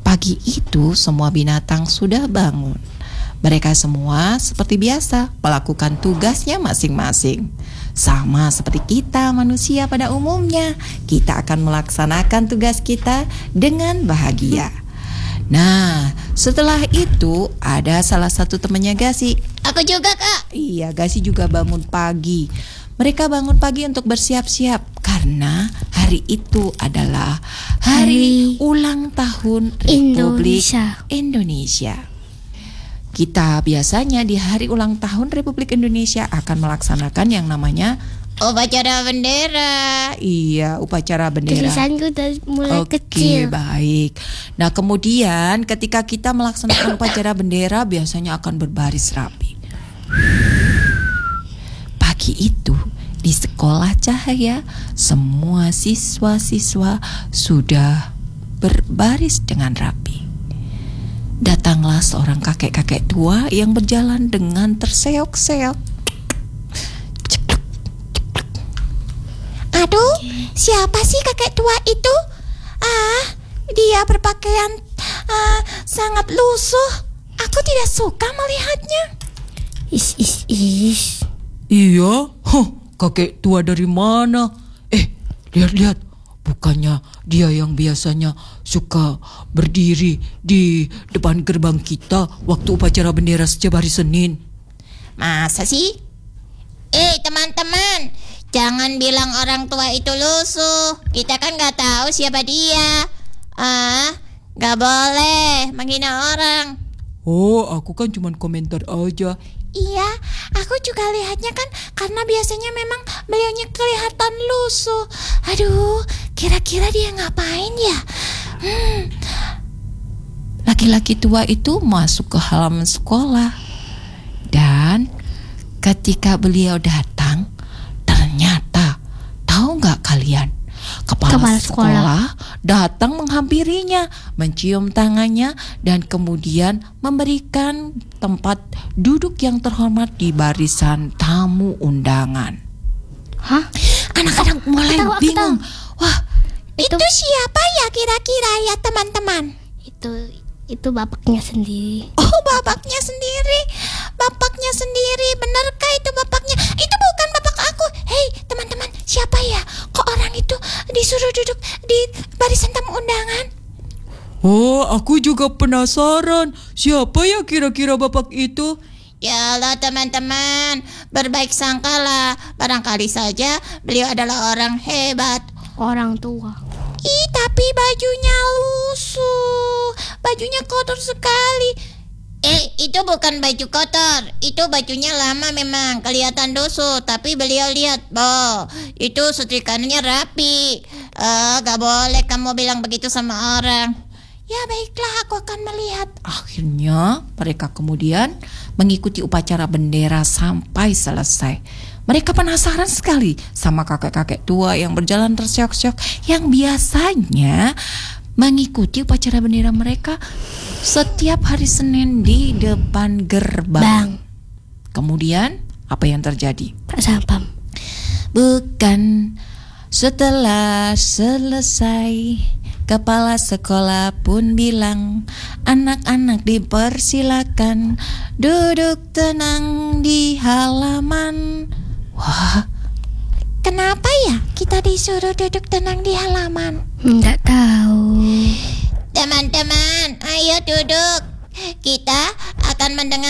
Pagi itu semua binatang sudah bangun. Mereka semua seperti biasa melakukan tugasnya masing-masing. Sama seperti kita manusia pada umumnya, kita akan melaksanakan tugas kita dengan bahagia. Nah, setelah itu ada salah satu temannya Gasi. Aku juga, Kak. Iya, Gasi juga bangun pagi. Mereka bangun pagi untuk bersiap-siap karena hari itu adalah hari ulang tahun Republik Indonesia. Kita biasanya di hari ulang tahun Republik Indonesia akan melaksanakan yang namanya upacara bendera. Iya, upacara bendera. Tulisanku udah mulai Oke, kecil. baik. Nah, kemudian ketika kita melaksanakan upacara bendera biasanya akan berbaris rapi. Pagi itu di sekolah Cahaya, semua siswa-siswa sudah berbaris dengan rapi. Datanglah seorang kakek-kakek tua yang berjalan dengan terseok-seok. Aduh, siapa sih kakek tua itu? Dia berpakaian sangat lusuh. Aku tidak suka melihatnya. Is. Iya, kakek tua dari mana? Lihat-lihat. Bukannya dia yang biasanya suka berdiri di depan gerbang kita waktu upacara bendera setiap hari Senin. Masa sih? Teman-teman, jangan bilang orang tua itu lusuh. Kita kan gak tahu siapa dia. Gak boleh menghina orang. Oh, aku kan cuma komentar aja. Iya, aku juga lihatnya kan karena biasanya memang beliaunya kelihatan lusuh. Aduh, kira-kira dia ngapain ya? Laki-laki tua itu masuk ke halaman sekolah. Dan ketika beliau datang, ternyata, tahu nggak kalian? Kepala sekolah datang menghampirinya, mencium tangannya, dan kemudian memberikan tempat duduk yang terhormat di barisan tamu undangan. Anak-anak mulai bingung. Wah, itu siapa ya kira-kira ya teman-teman? Itu bapaknya sendiri. Oh, bapaknya sendiri. Bapaknya sendiri. Benarkah itu bapaknya? Itu bukan bapak aku. Hei, teman-teman, siapa ya? Kok orang itu disuruh duduk di barisan tamu undangan? Oh, aku juga penasaran. Siapa ya kira-kira bapak itu? Yalah teman-teman, berbaik sangkalah. Barangkali saja beliau adalah orang hebat. Orang tua. Tapi bajunya lusuh. Bajunya kotor sekali. Itu bukan baju kotor. Itu bajunya lama memang, kelihatan lusuh. Tapi beliau lihat, itu setrikannya rapi. Gak boleh kamu bilang begitu sama orang. Ya baiklah, aku akan melihat. Akhirnya mereka kemudian mengikuti upacara bendera sampai selesai. Mereka penasaran sekali sama kakek-kakek tua yang berjalan terseok-seok, yang biasanya mengikuti upacara bendera mereka setiap hari Senin di depan gerbang. Kemudian apa yang terjadi? Pak Sampam. Bukan. Setelah selesai, kepala sekolah pun bilang, anak-anak dipersilakan duduk tenang di halaman. Wah, kenapa ya kita disuruh duduk tenang di halaman? Nggak tahu. Teman-teman, ayo duduk. Kita akan mendengar